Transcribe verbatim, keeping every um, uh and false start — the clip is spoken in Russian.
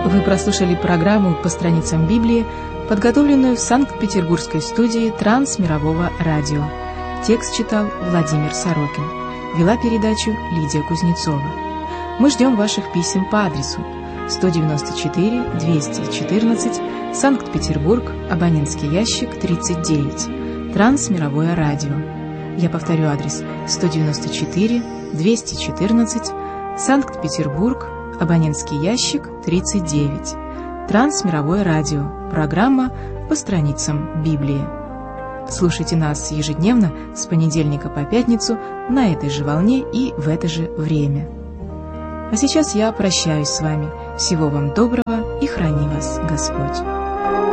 Вы прослушали программу «По страницам Библии», подготовленную в Санкт-Петербургской студии Трансмирового радио. Текст читал Владимир Сорокин. Вела передачу Лидия Кузнецова. Мы ждем ваших писем по адресу сто девяносто четыре двести четырнадцать, Санкт-Петербург, абонентский ящик тридцать девять, Трансмировое радио. Я повторю адрес: сто девяносто четыре двести четырнадцать, Санкт-Петербург, абонентский ящик тридцать девять, Трансмировое радио, программа «По страницам Библии». Слушайте нас ежедневно с понедельника по пятницу на этой же волне и в это же время. А сейчас я прощаюсь с вами. Всего вам доброго и храни вас Господь.